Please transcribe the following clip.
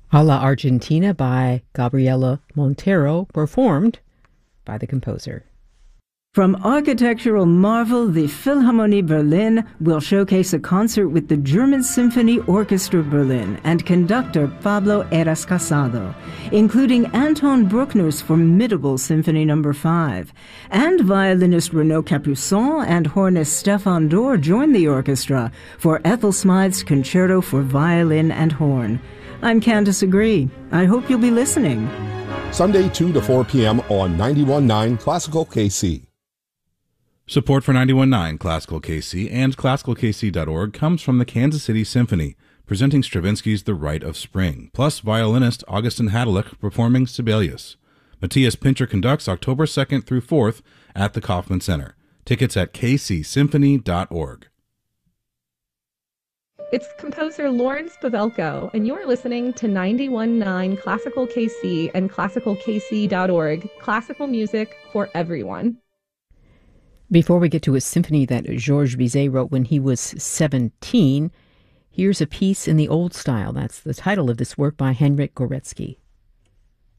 A la Argentina by Gabriela Montero, performed by the composer. From architectural marvel, the Philharmonie Berlin will showcase a concert with the German Symphony Orchestra Berlin and conductor Pablo Eras Casado, including Anton Bruckner's formidable Symphony No. 5. And violinist Renaud Capuçon and hornist Stefan Dorr join the orchestra for Ethel Smythe's Concerto for Violin and Horn. I'm Candace Agree. I hope you'll be listening. Sunday 2 to 4 p.m. on 91.9 Classical KC. Support for 91.9 Classical KC and ClassicalKC.org comes from the Kansas City Symphony, presenting Stravinsky's The Rite of Spring, plus violinist Augustin Hadelich performing Sibelius. Matthias Pincher conducts October 2nd through 4th at the Kaufman Center. Tickets at kcsymphony.org. It's composer Lawrence Pavelko, and you're listening to 91.9 Classical KC and ClassicalKC.org, classical music for everyone. Before we get to a symphony that Georges Bizet wrote when he was 17, here's a piece in the old style. That's the title of this work by Henryk Górecki.